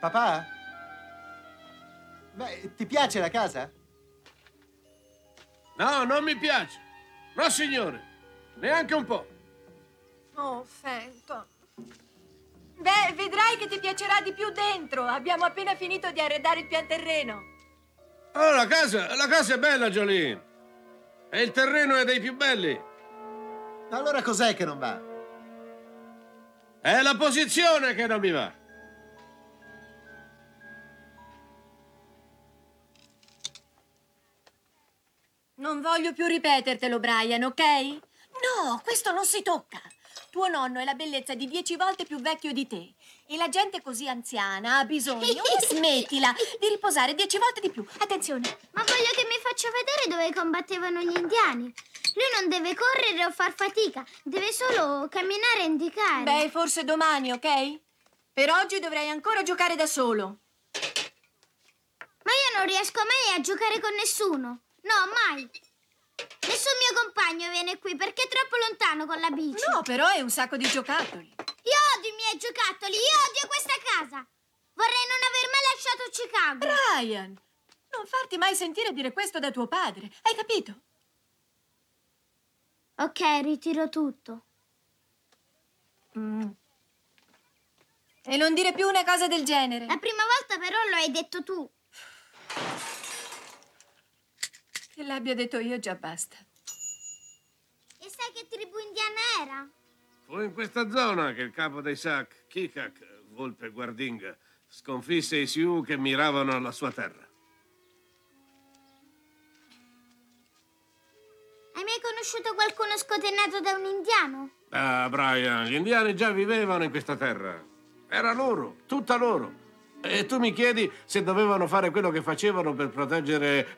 Papà? Beh, ti piace la casa? No, non mi piace. No, signore. Neanche un po'. Oh, Fenton. Beh, vedrai che ti piacerà di più dentro. Abbiamo appena finito di arredare il pian terreno. Oh, la casa è bella, Jolene. E il terreno è dei più belli. Allora cos'è che non va? È la posizione che non mi va. Non voglio più ripetertelo, Brian, ok? No, questo non si tocca. Tuo nonno è la bellezza di 10 volte più vecchio di te. E la gente così anziana ha bisogno, smettila, di riposare 10 volte di più. Attenzione. Ma voglio che mi faccia vedere dove combattevano gli indiani. Lui non deve correre o far fatica, deve solo camminare e indicare. Beh, forse domani, ok? Per oggi dovrai ancora giocare da solo. Ma io non riesco mai a giocare con nessuno. No, mai. Nessun mio compagno viene qui perché è troppo lontano con la bici. No, però è un sacco di giocattoli. Io odio i miei giocattoli, io odio questa casa. Vorrei non aver mai lasciato Chicago. Brian, non farti mai sentire dire questo da tuo padre. Hai capito? Ok, ritiro tutto. E non dire più una cosa del genere. La prima volta però lo hai detto tu. Che l'abbia detto io già basta. E sai che tribù indiana era? Fu in questa zona che il capo dei Sac, Kikak, volpe guardinga, sconfisse i Sioux che miravano alla sua terra. Hai mai conosciuto qualcuno scotenato da un indiano? Ah, Brian, gli indiani già vivevano in questa terra. Era loro, tutta loro. E tu mi chiedi se dovevano fare quello che facevano per proteggere